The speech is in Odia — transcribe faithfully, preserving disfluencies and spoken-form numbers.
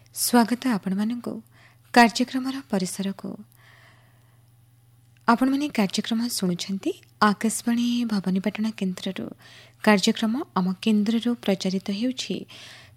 ସ୍ୱାଗତ ଆପଣମାନଙ୍କୁ କାର୍ଯ୍ୟକ୍ରମର ପରିସରକୁ। ଆପଣମାନେ କାର୍ଯ୍ୟକ୍ରମ ଶୁଣୁଛନ୍ତି ଆକାଶବାଣୀ ଭବାନୀପାଟଣା କେନ୍ଦ୍ରରୁ। କାର୍ଯ୍ୟକ୍ରମ ଆମ କେନ୍ଦ୍ରରୁ ପ୍ରଚାରିତ ହେଉଛି